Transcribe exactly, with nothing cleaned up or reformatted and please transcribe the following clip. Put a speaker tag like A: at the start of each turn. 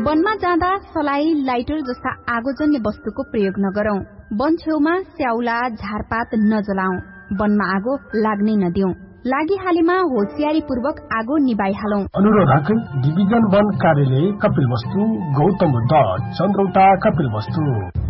A: वनमा जाँदा सलाई, लाइटर जस्ता आगोजन्य वस्तुको प्रयोग नगरौं। वन छेउमा स्याउला, झारपात नजलाऊ। वनमा आगो लाग्नै नदिऊ। लागिहालेमा होसियारीपूर्वक आगो निभाइहालौं।
B: अनुरोधक डिभिजन वन कार्यालय कपिलवस्तु, गौतम बुद्ध, चन्द्रौटा, कपिलवस्तु।